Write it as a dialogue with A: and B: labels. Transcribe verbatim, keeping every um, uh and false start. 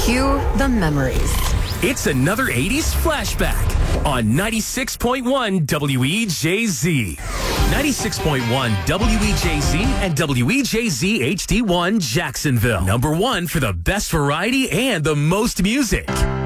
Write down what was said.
A: Cue the memories.
B: It's another eighties flashback on ninety-six point one W E J Z. ninety-six point one W E J Z and W E J Z H D one Jacksonville. Number one for the best variety and the most music.